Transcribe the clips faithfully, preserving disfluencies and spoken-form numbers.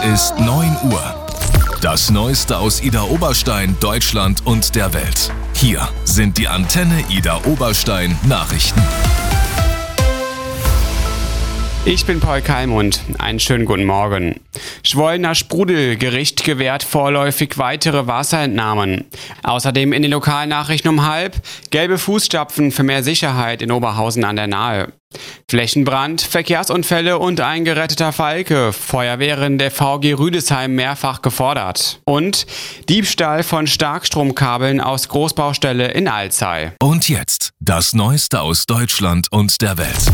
ist neun Uhr. Das Neueste aus Idar Oberstein, Deutschland und der Welt. Hier sind die Antenne Idar Oberstein Nachrichten. Ich bin Paul Kalmund. Einen schönen guten Morgen. Schwollner Sprudel. Gericht gewährt vorläufig weitere Wasserentnahmen. Außerdem in den Lokalnachrichten um halb. Gelbe Fußstapfen für mehr Sicherheit in Oberhausen an der Nahe. Flächenbrand, Verkehrsunfälle und ein geretteter Falke. Feuerwehren der V G Rüdesheim mehrfach gefordert. Und Diebstahl von Starkstromkabeln aus Großbaustelle in Alzey. Und jetzt das Neueste aus Deutschland und der Welt.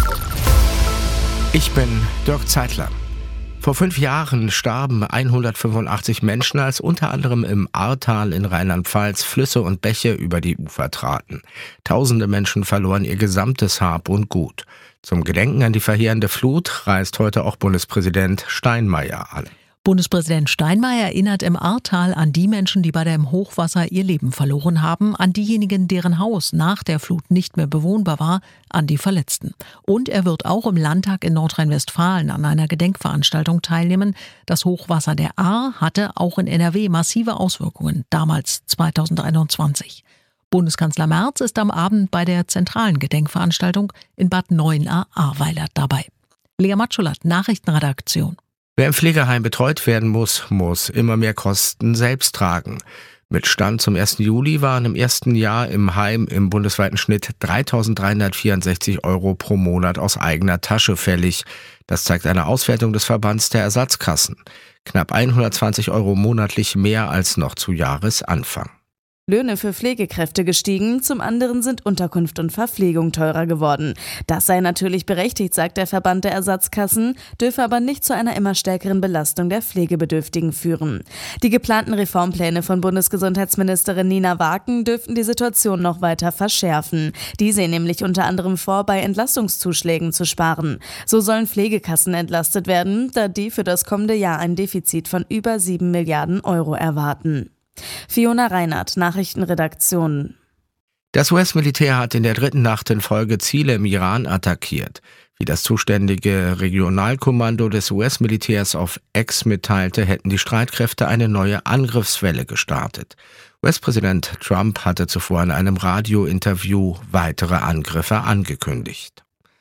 Ich bin Dirk Zeitler. Vor fünf Jahren starben hundertfünfundachtzig Menschen, als unter anderem im Ahrtal in Rheinland-Pfalz Flüsse und Bäche über die Ufer traten. Tausende Menschen verloren ihr gesamtes Hab und Gut. Zum Gedenken an die verheerende Flut reist heute auch Bundespräsident Steinmeier an. Bundespräsident Steinmeier erinnert im Ahrtal an die Menschen, die bei dem Hochwasser ihr Leben verloren haben, an diejenigen, deren Haus nach der Flut nicht mehr bewohnbar war, an die Verletzten. Und er wird auch im Landtag in Nordrhein-Westfalen an einer Gedenkveranstaltung teilnehmen. Das Hochwasser der Ahr hatte auch in N R W massive Auswirkungen, damals zweitausendeinundzwanzig. Bundeskanzler Merz ist am Abend bei der zentralen Gedenkveranstaltung in Bad Neuenahr-Ahrweiler dabei. Lea Matschulat, Nachrichtenredaktion. Wer im Pflegeheim betreut werden muss, muss immer mehr Kosten selbst tragen. Mit Stand zum ersten Juli waren im ersten Jahr im Heim im bundesweiten Schnitt dreitausenddreihundertvierundsechzig Euro pro Monat aus eigener Tasche fällig. Das zeigt eine Auswertung des Verbands der Ersatzkassen. Knapp hundertzwanzig Euro monatlich mehr als noch zu Jahresanfang. Löhne für Pflegekräfte gestiegen, zum anderen sind Unterkunft und Verpflegung teurer geworden. Das sei natürlich berechtigt, sagt der Verband der Ersatzkassen, dürfe aber nicht zu einer immer stärkeren Belastung der Pflegebedürftigen führen. Die geplanten Reformpläne von Bundesgesundheitsministerin Nina Waken dürften die Situation noch weiter verschärfen. Die sehen nämlich unter anderem vor, bei Entlastungszuschlägen zu sparen. So sollen Pflegekassen entlastet werden, da die für das kommende Jahr ein Defizit von über sieben Milliarden Euro erwarten. Fiona Reinhardt, Nachrichtenredaktion. Das U S-Militär hat in der dritten Nacht in Folge Ziele im Iran attackiert. Wie das zuständige Regionalkommando des U S-Militärs auf X mitteilte, hätten die Streitkräfte eine neue Angriffswelle gestartet. U S-Präsident Trump hatte zuvor in einem Radiointerview weitere Angriffe angekündigt.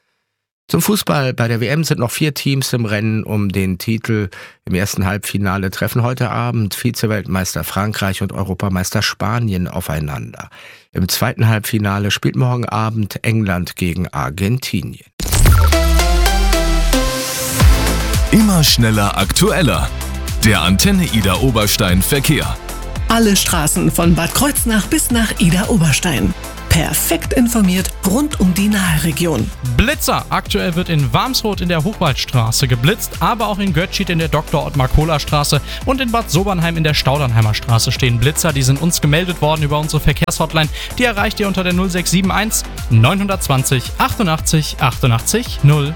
Zum Fußball. Bei der W M sind noch vier Teams im Rennen um den Titel. Im ersten Halbfinale treffen heute Abend Vize-Weltmeister Frankreich und Europameister Spanien aufeinander. Im zweiten Halbfinale spielt morgen Abend England gegen Argentinien. Immer schneller, aktueller. Der Antenne Idar Oberstein Verkehr. Alle Straßen von Bad Kreuznach bis nach Idar Oberstein. Perfekt informiert rund um die Naheregion. Blitzer. Aktuell wird in Warmsroth in der Hochwaldstraße geblitzt, aber auch in Götzschied in der Doktor Ottmar Kohler Straße und in Bad Sobernheim in der Staudernheimer Straße stehen Blitzer. Die sind uns gemeldet worden über unsere Verkehrshotline. Die erreicht ihr unter der null sechs sieben eins neun zwei null achtundachtzig achtundachtzig null.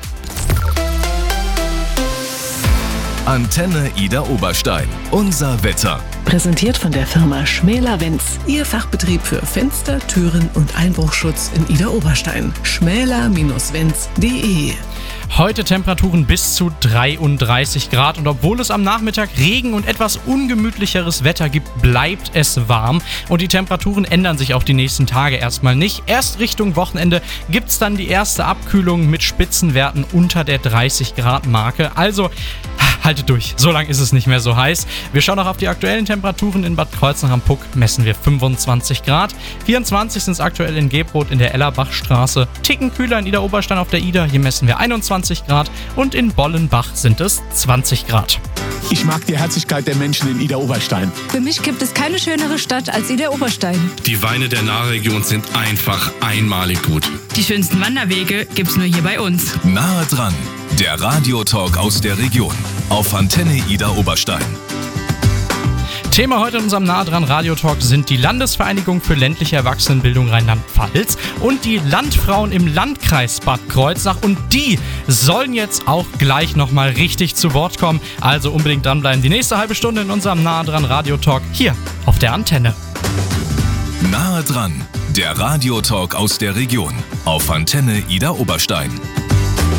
Antenne Idar Oberstein. Unser Wetter. Präsentiert von der Firma Schmäler-Wenz. Ihr Fachbetrieb für Fenster, Türen und Einbruchschutz in Idar Oberstein. schmäler Bindestrich wenz punkt de. Heute Temperaturen bis zu dreiunddreißig Grad und obwohl es am Nachmittag Regen und etwas ungemütlicheres Wetter gibt, bleibt es warm und die Temperaturen ändern sich auch die nächsten Tage erstmal nicht. Erst Richtung Wochenende gibt es dann die erste Abkühlung mit Spitzenwerten unter der dreißig Grad Marke. Also haltet durch, so lang ist es nicht mehr so heiß. Wir schauen auch auf die aktuellen Temperaturen. In Bad Kreuznach am Puck messen wir fünfundzwanzig Grad. vierundzwanzig sind es aktuell in Gebroth in der Ellerbachstraße. Ticken kühler in Idar Oberstein auf der Idar, hier messen wir einundzwanzig Grad und in Bollenbach sind es zwanzig Grad. Ich mag die Herzlichkeit der Menschen in Idar Oberstein. Für mich gibt es keine schönere Stadt als Idar Oberstein. Die Weine der Nahregion sind einfach einmalig gut. Die schönsten Wanderwege gibt's nur hier bei uns. Nahe dran, der Radiotalk aus der Region auf Antenne Idar Oberstein. Thema heute in unserem Nahe dran Radiotalk sind die Landesvereinigung für ländliche Erwachsenenbildung Rheinland-Pfalz und die Landfrauen im Landkreis Bad Kreuznach und die sollen jetzt auch gleich nochmal richtig zu Wort kommen. Also unbedingt dranbleiben. Die nächste halbe Stunde in unserem Nahe dran Radiotalk hier auf der Antenne. Nahe dran, der Radiotalk aus der Region auf Antenne Idar Oberstein.